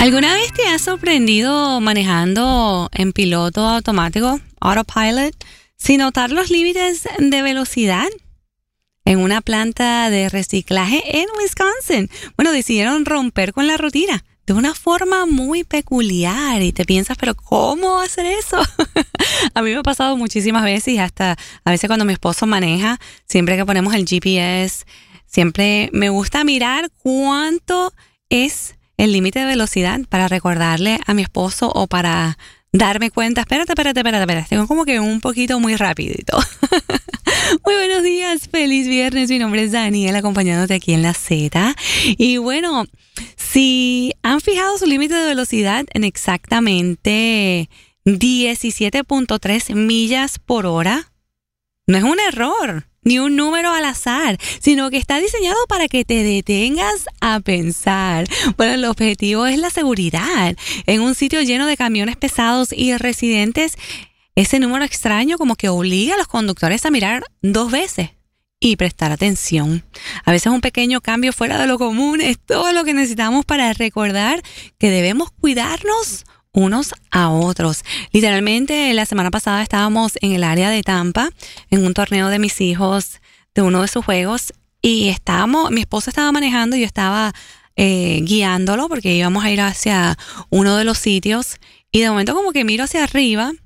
¿Alguna vez te has sorprendido manejando en piloto automático, autopilot, sin notar los límites de velocidad? En una planta de reciclaje en Wisconsin, decidieron romper con la rutina de una forma muy peculiar y te piensas, pero ¿cómo hacer eso? A mí me ha pasado muchísimas veces y hasta a veces cuando mi esposo maneja, siempre que ponemos el GPS, siempre me gusta mirar cuánto es el límite de velocidad para recordarle a mi esposo o para darme cuenta, espérate, tengo como que un poquito muy rapidito. Muy buenos días, feliz viernes, mi nombre es Daniel, acompañándote aquí en La Z. Y bueno, si han fijado su límite de velocidad en exactamente 17.3 millas por hora, no es un error, ni un número al azar, sino que está diseñado para que te detengas a pensar. Bueno, el objetivo es la seguridad. En un sitio lleno de camiones pesados y residentes, ese número extraño como que obliga a los conductores a mirar 2 veces y prestar atención. A veces un pequeño cambio fuera de lo común es todo lo que necesitamos para recordar que debemos cuidarnos unos a otros. Literalmente, la semana pasada estábamos en el área de Tampa, en un torneo de mis hijos, de uno de sus juegos, y mi esposo estaba manejando y yo estaba guiándolo porque íbamos a ir hacia uno de los sitios, y de momento como que miro hacia arriba